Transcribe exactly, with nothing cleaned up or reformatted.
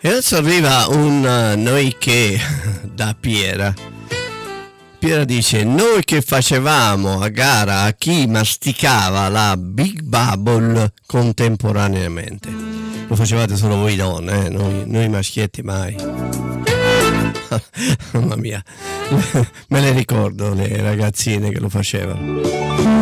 E adesso arriva un uh, noi che da Piera. Piera dice: noi che facevamo a gara a chi masticava la Big Bubble contemporaneamente. Lo facevate solo voi donne, eh? noi, noi maschietti mai. Mamma mia, me le ricordo le ragazzine che lo facevano.